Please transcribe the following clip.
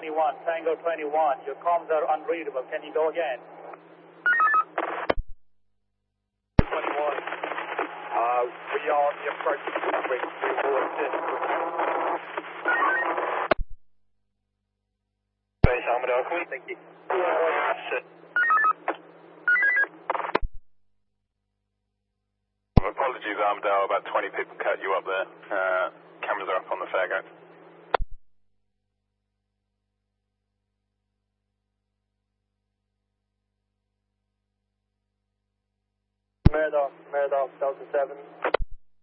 21, Tango 21. Your comms are unreadable. Can you go again? 21. We are on the approach to Gatwick. We will assist. Base Armadale, can we? Thank you. Apologies, Armadale. About 20 people cut you up there. Cameras are up on the fairground. Meredith, Delta 7.